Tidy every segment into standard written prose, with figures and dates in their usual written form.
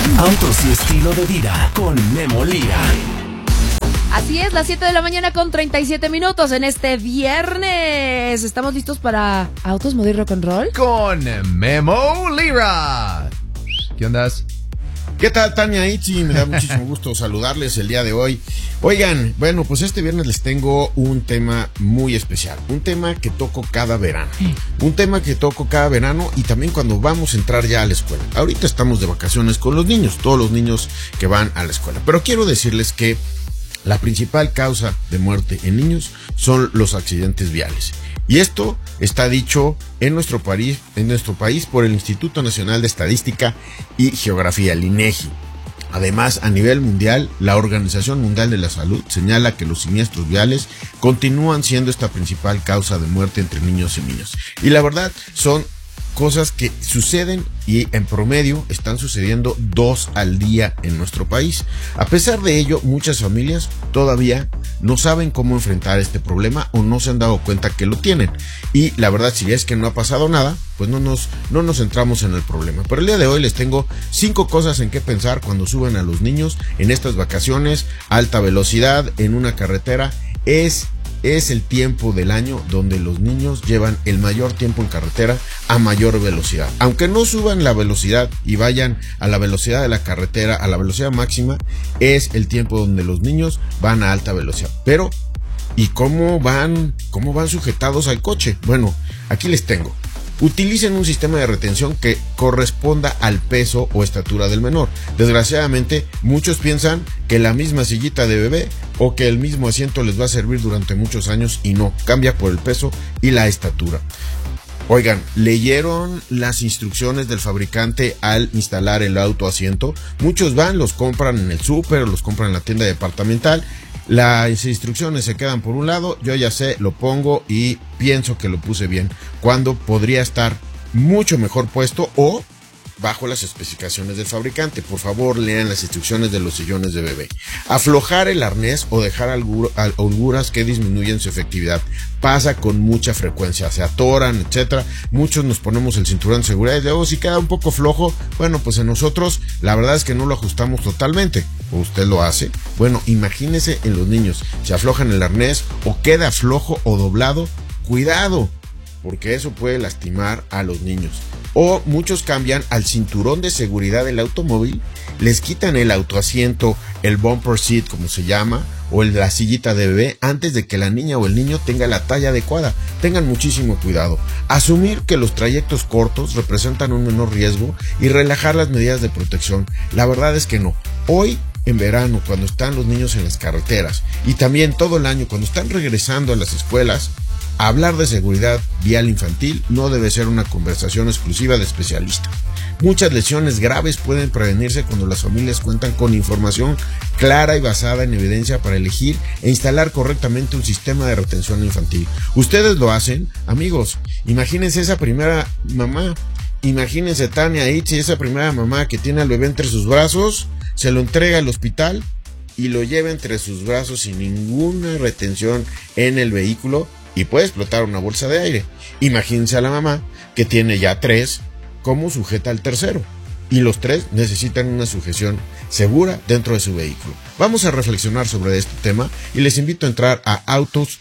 Autos y estilo de vida con Memo Lira. Así es, las 7 de la mañana con 37 minutos en este viernes. ¿Estamos listos para Autos, Moda y Rock and Roll? Con Memo Lira. ¿Qué ondas? ¿Qué tal, Tania Itzi? Me da muchísimo gusto saludarles el día de hoy. Oigan, bueno, pues este viernes les tengo un tema muy especial. Un tema que toco cada verano. Un tema que toco cada verano y también cuando vamos a entrar ya a la escuela. Ahorita estamos de vacaciones con los niños, todos los niños que van a la escuela. Pero quiero decirles que la principal causa de muerte en niños son los accidentes viales. Y esto está dicho en nuestro país por el Instituto Nacional de Estadística y Geografía, el INEGI. Además, a nivel mundial, la Organización Mundial de la Salud señala que los siniestros viales continúan siendo esta principal causa de muerte entre niños y niñas. Y la verdad, son cosas que suceden y en promedio están sucediendo 2 al día en nuestro país. A pesar de ello, muchas familias todavía no saben cómo enfrentar este problema o no se han dado cuenta que lo tienen. Y la verdad, si es que no ha pasado nada, pues no nos centramos en el problema. Pero el día de hoy les tengo 5 cosas en qué pensar cuando suben a los niños en estas vacaciones a alta velocidad en una carretera. Es el tiempo del año donde los niños llevan el mayor tiempo en carretera a mayor velocidad. Aunque no suban la velocidad y vayan a la velocidad de la carretera, a la velocidad máxima, es el tiempo donde los niños van a alta velocidad. Pero, ¿y cómo van sujetados al coche? Bueno, aquí les tengo. Utilicen un sistema de retención que corresponda al peso o estatura del menor. Desgraciadamente, muchos piensan que la misma sillita de bebé o que el mismo asiento les va a servir durante muchos años y no, cambia por el peso y la estatura. Oigan, ¿leyeron las instrucciones del fabricante al instalar el autoasiento? Muchos van, los compran en el súper, los compran en la tienda departamental. Las instrucciones se quedan por un lado, yo ya sé, lo pongo y pienso que lo puse bien, cuando podría estar mucho mejor puesto o bajo las especificaciones del fabricante. Por favor, lean las instrucciones de los sillones de bebé. Aflojar el arnés o dejar holguras que disminuyen su efectividad pasa con mucha frecuencia, se atoran, etcétera. Muchos nos ponemos el cinturón de seguridad y luego si queda un poco flojo, bueno, pues en nosotros la verdad es que no lo ajustamos totalmente. ¿Usted lo hace? Bueno, imagínese en los niños, se aflojan el arnés o queda flojo o doblado, cuidado, porque eso puede lastimar a los niños. O muchos cambian al cinturón de seguridad del automóvil, les quitan el autoasiento, el bumper seat como se llama, o la sillita de bebé antes de que la niña o el niño tenga la talla adecuada. Tengan muchísimo cuidado. Asumir que los trayectos cortos representan un menor riesgo y relajar las medidas de protección. La verdad es que no. Hoy, en verano, cuando están los niños en las carreteras y también todo el año cuando están regresando a las escuelas, hablar de seguridad vial infantil no debe ser una conversación exclusiva de especialistas. Muchas lesiones graves pueden prevenirse cuando las familias cuentan con información clara y basada en evidencia para elegir e instalar correctamente un sistema de retención infantil. ¿Ustedes lo hacen? Amigos, imagínense esa primera mamá, imagínense Tania Itzi, esa primera mamá que tiene al bebé entre sus brazos, se lo entrega al hospital y lo lleva entre sus brazos sin ninguna retención en el vehículo y puede explotar una bolsa de aire. Imagínense a la mamá que tiene ya 3, ¿cómo sujeta al tercero? Y los 3 necesitan una sujeción segura dentro de su vehículo. Vamos a reflexionar sobre este tema y les invito a entrar a Autos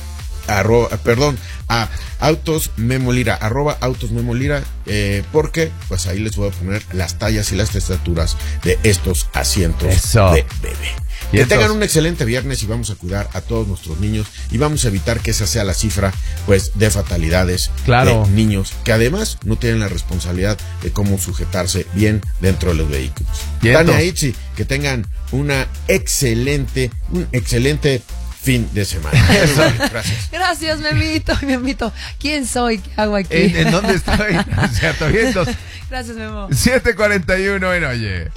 Memo Lira, @Autos Memo Lira, porque pues ahí les voy a poner las tallas y las estaturas de estos asientos de bebé. Que tengan un excelente viernes y vamos a cuidar a todos nuestros niños y vamos a evitar que esa sea la cifra pues de fatalidades de niños que además no tienen la responsabilidad de cómo sujetarse bien dentro de los vehículos. Tania Itzi, que tengan un excelente fin de semana. Gracias. Gracias, Memito. ¿Quién soy? ¿Qué hago aquí? ¿En dónde estoy? Gracias, Memo. 7:41 en Oye.